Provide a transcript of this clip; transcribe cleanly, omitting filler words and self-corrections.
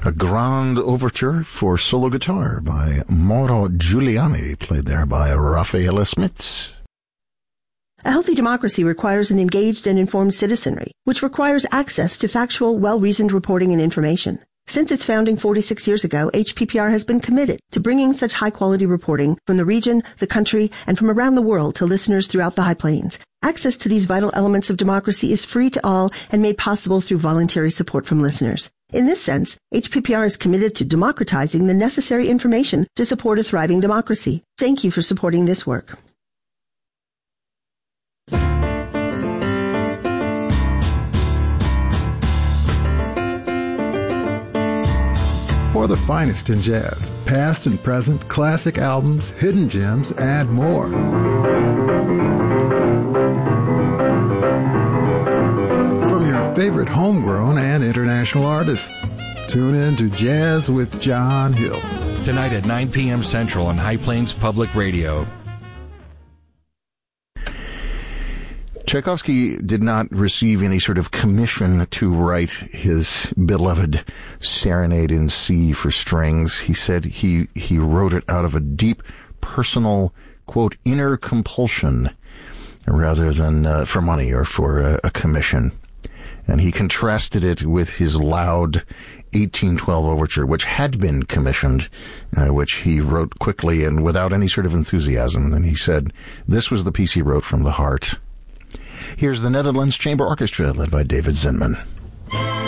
A Grand Overture for solo guitar by Mauro Giuliani, played there by Rafaela Smits. A healthy democracy requires an engaged and informed citizenry, which requires access to factual, well-reasoned reporting and information. Since its founding 46 years ago, HPPR has been committed to bringing such high-quality reporting from the region, the country, and from around the world to listeners throughout the High Plains. Access to these vital elements of democracy is free to all and made possible through voluntary support from listeners. In this sense, HPPR is committed to democratizing the necessary information to support a thriving democracy. Thank you for supporting this work. For the finest in jazz, past and present, classic albums, hidden gems, and more. From your favorite homegrown and international artists. Tune in to Jazz with John Hill. Tonight at 9 p.m. Central on High Plains Public Radio. Tchaikovsky did not receive any sort of commission to write his beloved Serenade in C for strings. He said he wrote it out of a deep personal, quote, inner compulsion rather than for money or for a commission. And he contrasted it with his loud 1812 overture, which had been commissioned, which he wrote quickly and without any sort of enthusiasm. And he said this was the piece he wrote from the heart. Here's the Netherlands Chamber Orchestra, led by David Zinman.